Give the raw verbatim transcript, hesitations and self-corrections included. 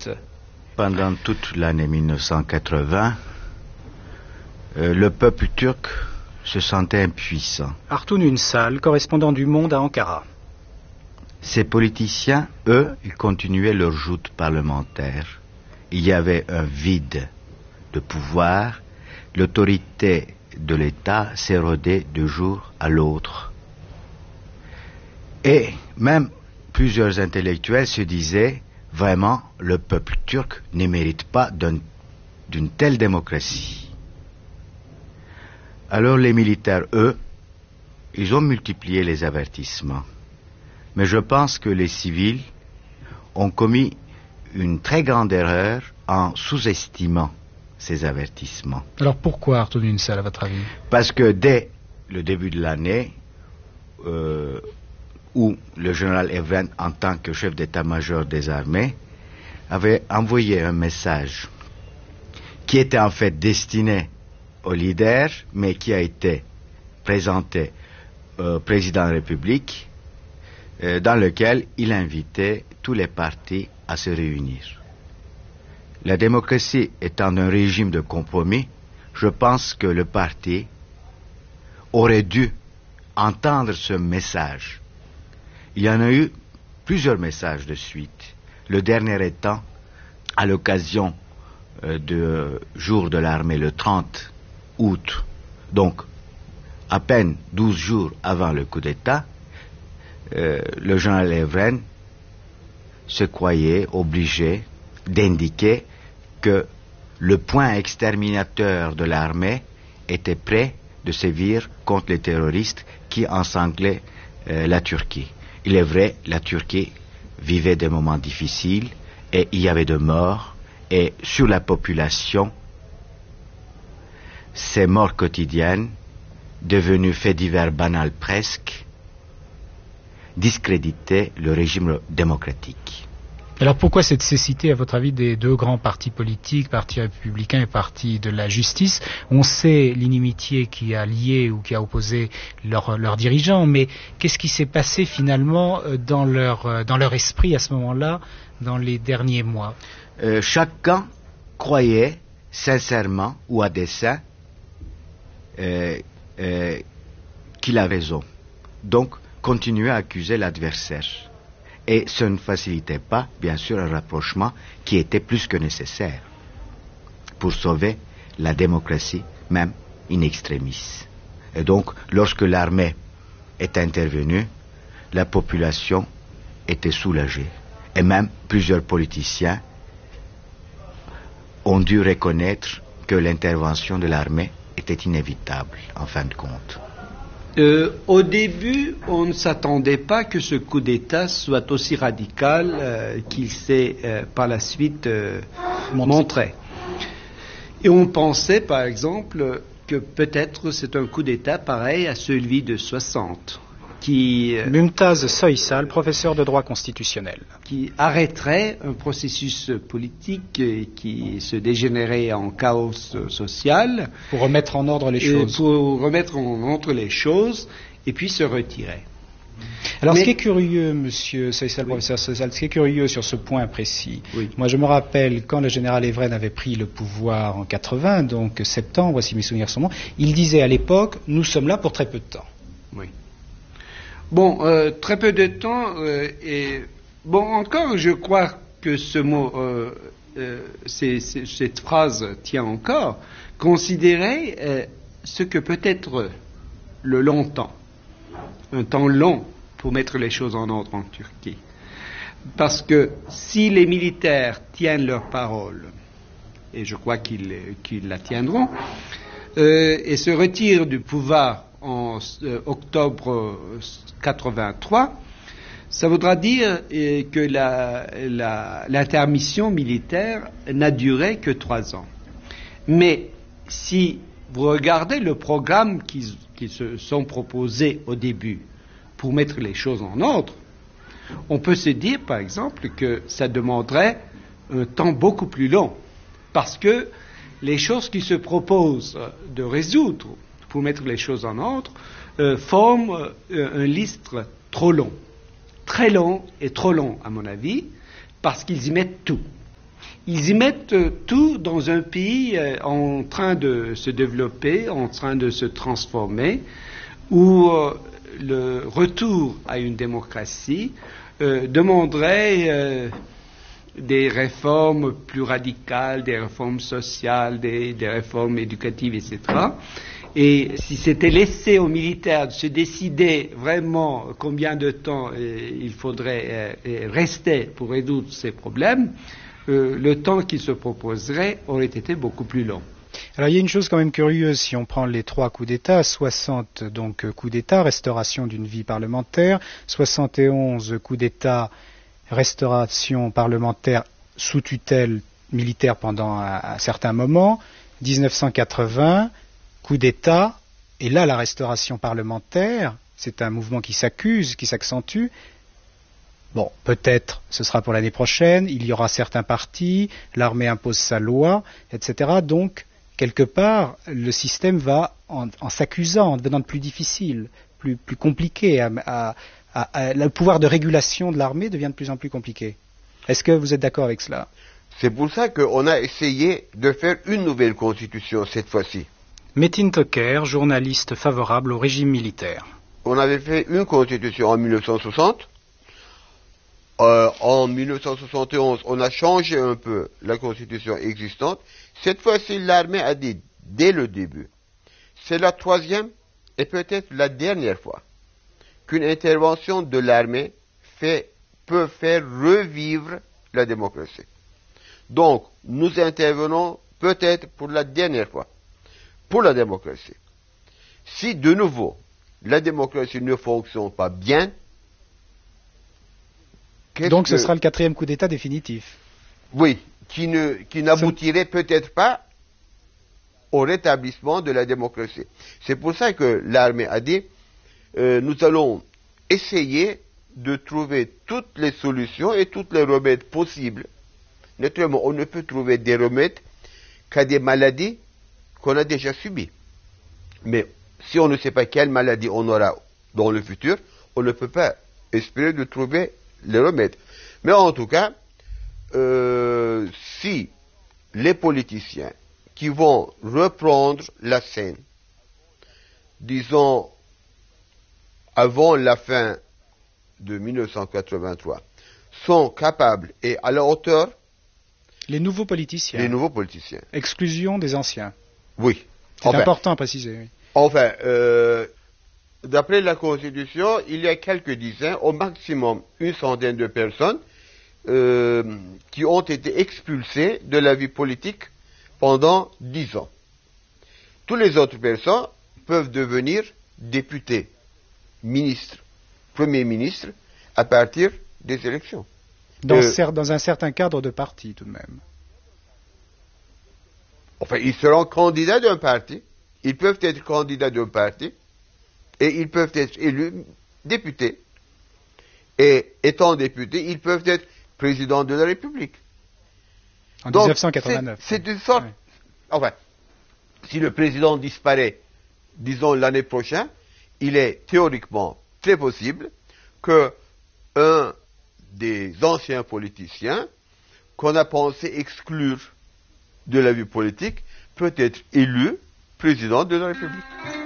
justice. Pendant toute l'année mille neuf cent quatre-vingts, euh, le peuple turc se sentait impuissant. Artun Ünsal, correspondant du Monde à Ankara. Ces politiciens, eux, ils continuaient leur joute parlementaire. Il y avait un vide de pouvoir. L'autorité de l'État s'érodait de jour à l'autre. Et même plusieurs intellectuels se disaient, vraiment, le peuple turc ne mérite pas d'un, d'une telle démocratie. Alors les militaires, eux, ils ont multiplié les avertissements. Mais je pense que les civils ont commis une très grande erreur en sous-estimant ces avertissements. Alors pourquoi Artun Ünsal, à votre avis? Parce que dès le début de l'année, euh, où le général Evren, en tant que chef d'état-major des armées, avait envoyé un message qui était en fait destiné au leader, mais qui a été présenté au président de la République, euh, dans lequel il invitait tous les partis à se réunir. La démocratie étant un régime de compromis, je pense que le parti aurait dû entendre ce message. Il y en a eu plusieurs messages de suite. Le dernier étant, à l'occasion euh, du jour de l'armée, le trente août, donc à peine douze jours avant le coup d'État, euh, le général Evren se croyait obligé d'indiquer que le point exterminateur de l'armée était prêt de sévir contre les terroristes qui ensanglaient euh, la Turquie. Il est vrai, la Turquie vivait des moments difficiles et il y avait de morts, et sur la population, ces morts quotidiennes, devenues faits divers banals presque, discréditaient le régime démocratique. Alors pourquoi cette cécité, à votre avis, des deux grands partis politiques, parti républicain et parti de la justice? On sait l'inimitié qui a lié ou qui a opposé leurs leur dirigeants, mais qu'est-ce qui s'est passé finalement dans leur, dans leur esprit à ce moment-là, dans les derniers mois? euh, Chacun croyait sincèrement ou à dessein euh, euh, qu'il a raison. Donc, continuait à accuser l'adversaire. Et ça ne facilitait pas, bien sûr, un rapprochement qui était plus que nécessaire pour sauver la démocratie, même in extremis. Et donc, lorsque l'armée est intervenue, la population était soulagée. Et même plusieurs politiciens ont dû reconnaître que l'intervention de l'armée était inévitable, en fin de compte. Euh, au début, on ne s'attendait pas que ce coup d'État soit aussi radical euh, qu'il s'est euh, par la suite euh, montré. Et on pensait, par exemple, que peut-être c'est un coup d'État pareil à celui de soixante, qui, euh, Mümtaz Soysal, professeur de droit constitutionnel, qui arrêterait un processus politique qui se dégénérait en chaos social pour remettre en ordre les choses. Pour remettre en ordre les choses et puis se retirer. Alors, Mais, ce qui est curieux, monsieur Soysal, oui. professeur Soysal, ce qui est curieux sur ce point précis, oui. moi je me rappelle quand le général Evren avait pris le pouvoir en quatre-vingts, donc septembre, si mes souvenirs sont bons, il disait à l'époque, nous sommes là pour très peu de temps. Oui. Bon, euh, très peu de temps, euh, et bon, encore, je crois que ce mot, euh, euh, c'est, c'est, cette phrase tient encore. Considérez euh, ce que peut être le longtemps, un temps long pour mettre les choses en ordre en Turquie. Parce que si les militaires tiennent leur parole, et je crois qu'ils, qu'ils la tiendront, euh, et se retirent du pouvoir en euh, octobre quatre-vingt-trois, ça voudra dire euh, que la, la, l'intermission militaire n'a duré que trois ans. Mais si vous regardez le programme qui, qui se sont proposés au début pour mettre les choses en ordre, on peut se dire, par exemple, que ça demanderait un temps beaucoup plus long, parce que les choses qui se proposent de résoudre pour mettre les choses en ordre, euh, forment euh, un listre trop long. Très long et trop long, à mon avis, parce qu'ils y mettent tout. ils y mettent tout dans un pays euh, en train de se développer, en train de se transformer, où euh, le retour à une démocratie euh, demanderait euh, des réformes plus radicales, des réformes sociales, des, des réformes éducatives, et cetera. Et si c'était laissé aux militaires de se décider vraiment combien de temps euh, il faudrait euh, rester pour résoudre ces problèmes, euh, le temps qu'ils se proposeraient aurait été beaucoup plus long. Alors il y a une chose quand même curieuse, si on prend les trois coups d'État, soixante donc coups d'État, restauration d'une vie parlementaire, soixante et onze coups d'État, restauration parlementaire sous tutelle militaire pendant un, un certain moment, dix-neuf cent quatre-vingts, coup d'État, et là la restauration parlementaire, c'est un mouvement qui s'accuse, qui s'accentue. Bon, peut-être ce sera pour l'année prochaine, il y aura certains partis, l'armée impose sa loi, et cetera. Donc, quelque part, le système va en, en s'accusant, en devenant plus difficile, plus, plus compliqué. À, à, à, à, le pouvoir de régulation de l'armée devient de plus en plus compliqué. Est-ce que vous êtes d'accord avec cela? C'est pour ça qu'on a essayé de faire une nouvelle constitution cette fois-ci. Metin Toker, journaliste favorable au régime militaire. On avait fait une constitution en mille neuf cent soixante. Euh, en mille neuf cent soixante et onze, on a changé un peu la constitution existante. Cette fois-ci, l'armée a dit dès le début, c'est la troisième et peut-être la dernière fois qu'une intervention de l'armée fait, peut faire revivre la démocratie. Donc, nous intervenons peut-être pour la dernière fois pour la démocratie. Si de nouveau la démocratie ne fonctionne pas bien, donc ce que... sera le quatrième coup d'État définitif. Oui, qui ne, qui n'aboutirait peut-être pas au rétablissement de la démocratie. C'est pour ça que l'armée a dit, euh, nous allons essayer de trouver toutes les solutions et toutes les remèdes possibles. Naturellement, on ne peut trouver des remèdes qu'à des maladies qu'on a déjà subies. Mais si on ne sait pas quelle maladie on aura dans le futur, on ne peut pas espérer de trouver les remèdes. Mais en tout cas, euh, si les politiciens qui vont reprendre la scène, disons, avant la fin de mille neuf cent quatre-vingt-trois, sont capables et à la hauteur... Les nouveaux politiciens. Les nouveaux politiciens. Exclusion des anciens. Oui. C'est enfin, important à préciser. Oui. Enfin, euh, d'après la Constitution, il y a quelques dizaines, au maximum une centaine de personnes euh, qui ont été expulsées de la vie politique pendant dix ans. Toutes les autres personnes peuvent devenir députés, ministres, premiers ministres, à partir des élections. Dans, euh, cer- dans un certain cadre de parti, tout de même. Enfin, ils seront candidats d'un parti. Ils peuvent être candidats d'un parti. Et ils peuvent être élus députés. Et étant députés, ils peuvent être présidents de la République. En Donc, dix-neuf cent quatre-vingt-neuf. C'est, c'est une sorte... Oui. Enfin, si le président disparaît, disons l'année prochaine, il est théoriquement très possible que un des anciens politiciens qu'on a pensé exclure de la vie politique peut être élu président de la République.